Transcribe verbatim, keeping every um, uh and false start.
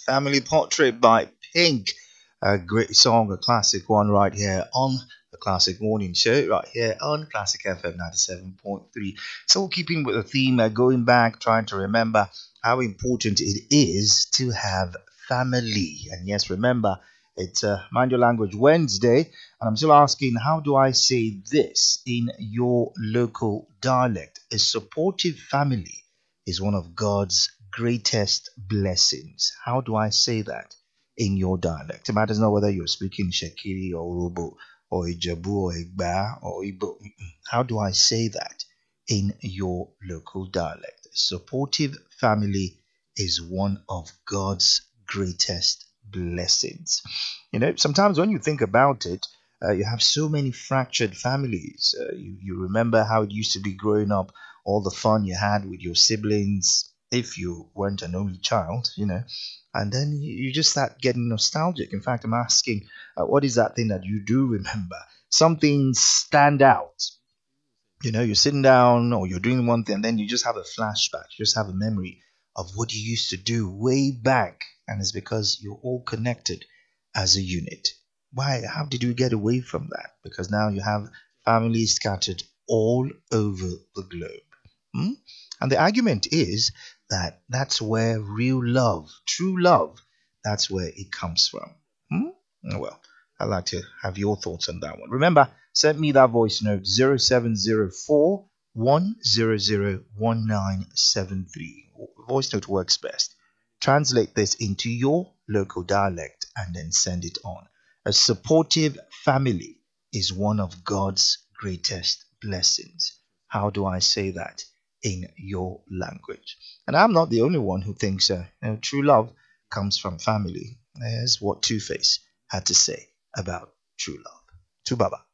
Family Portrait by Pink. A great song, a classic one right here on the Classic Morning Show, right here on Classic F M ninety-seven point three. So, keeping with the theme, uh, going back, trying to remember how important it is to have family. And yes, remember, it's uh, Mind Your Language Wednesday, and I'm still asking, how do I say this in your local dialect? A supportive family is one of God's greatest blessings. How do I say that in your dialect? It matters not whether you're speaking Shekiri or Robo or Ijebu or Igba or Igbo. How do I say that in your local dialect? A supportive family is one of God's greatest blessings. You know, sometimes when you think about it, uh, you have so many fractured families. Uh, you, you remember how it used to be growing up, all the fun you had with your siblings, if you weren't an only child, you know, and then you, you just start getting nostalgic. In fact, I'm asking, uh, what is that thing that you do remember? Something stand out. You know, you're sitting down or you're doing one thing, and then you just have a flashback, you just have a memory of what you used to do way back. And it's because you're all connected as a unit. Why? How did you get away from that? Because now you have families scattered all over the globe. Hmm? And the argument is that that's where real love, true love, that's where it comes from. Hmm? Oh, well, I'd like to have your thoughts on that one. Remember, send me that voice note zero seven zero four one zero zero one nine seven three. Voice note works best. Translate this into your local dialect and then send it on. A supportive family is one of God's greatest blessings. How do I say that in your language? And I'm not the only one who thinks uh, you know, true love comes from family. Here's what Two Face had to say about true love. Tubaba.